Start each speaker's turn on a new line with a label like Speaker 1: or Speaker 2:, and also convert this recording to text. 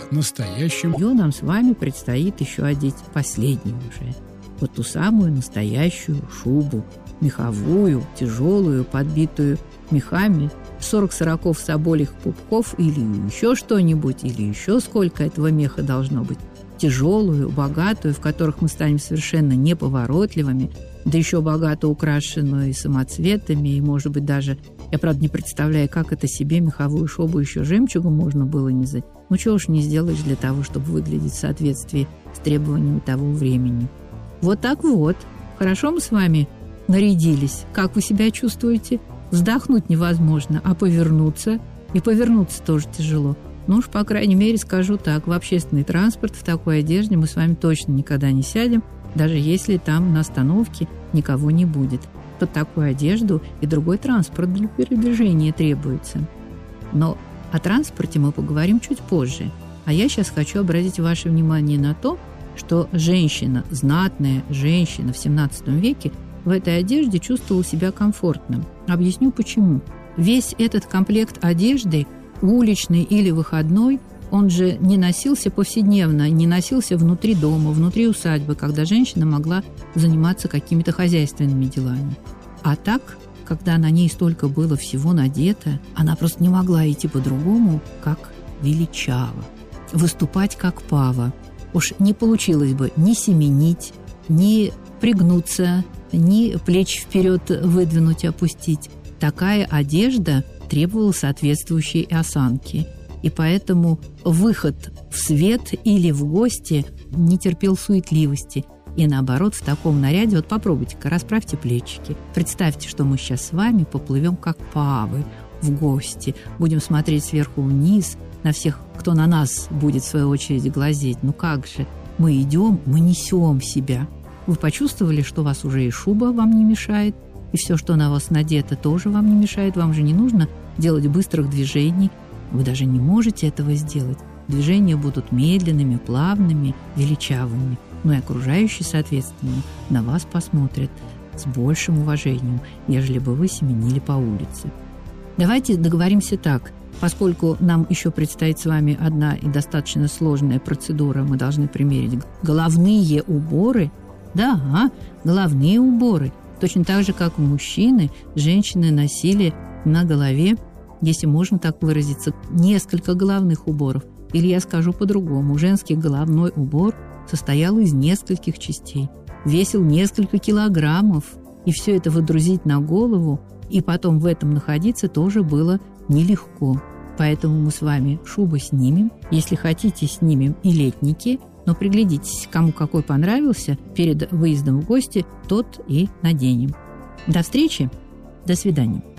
Speaker 1: настоящем.
Speaker 2: Ее нам с вами предстоит еще одеть, последнюю уже. Вот ту самую настоящую шубу. Меховую, тяжелую, подбитую мехами, 40 сороков соболих пупков или еще что-нибудь, или еще сколько этого меха должно быть. Тяжелую, богатую, в которых мы станем совершенно неповоротливыми, да еще богато украшенную и самоцветами, и, может быть, даже, я, правда, не представляю, как это себе меховую шубу еще жемчугом можно было низать. Ну, чего уж не сделаешь для того, чтобы выглядеть в соответствии с требованиями того времени. Вот так вот. Хорошо мы с вами нарядились. Как вы себя чувствуете? Вздохнуть невозможно, а повернуться? И повернуться тоже тяжело. Ну уж, по крайней мере, скажу так, в общественный транспорт в такой одежде мы с вами точно никогда не сядем, даже если там на остановке никого не будет. Под такую одежду и другой транспорт для передвижения требуется. Но о транспорте мы поговорим чуть позже. А я сейчас хочу обратить ваше внимание на то, что женщина, знатная женщина в XVII веке в этой одежде чувствовала себя комфортно. Объясню почему. Весь этот комплект одежды, уличный или выходной, он же не носился повседневно, не носился внутри дома, внутри усадьбы, когда женщина могла заниматься какими-то хозяйственными делами. А так, когда на ней столько было всего надето, она просто не могла идти по-другому, как величаво, выступать как пава. Уж не получилось бы ни семенить, ни пригнуться, ни плечи вперед выдвинуть и опустить. Такая одежда требовала соответствующей осанки. И поэтому выход в свет или в гости не терпел суетливости. И наоборот, в таком наряде, вот попробуйте-ка, расправьте плечики. Представьте, что мы сейчас с вами поплывем как павы в гости. Будем смотреть сверху вниз на всех, кто на нас будет в свою очередь глазеть. Ну как же, мы идем, мы несем себя. Вы почувствовали, что у вас уже и шуба вам не мешает, и все, что на вас надето, тоже вам не мешает. Вам же не нужно делать быстрых движений. Вы даже не можете этого сделать. Движения будут медленными, плавными, величавыми. Но и окружающие, соответственно, на вас посмотрят с большим уважением, ежели бы вы семенили по улице. Давайте договоримся так. Поскольку нам еще предстоит с вами одна и достаточно сложная процедура, мы должны примерить головные уборы. Да, головные уборы. Точно так же, как мужчины, женщины носили на голове, если можно так выразиться, несколько головных уборов. Или я скажу по-другому. Женский головной убор состоял из нескольких частей, весил несколько килограммов. И все это выдрузить на голову, и потом в этом находиться тоже было нелегко. Поэтому мы с вами шубы снимем. Если хотите, снимем и летники. Но приглядитесь, кому какой понравился, перед выездом в гости, тот и наденем. До встречи, до свидания.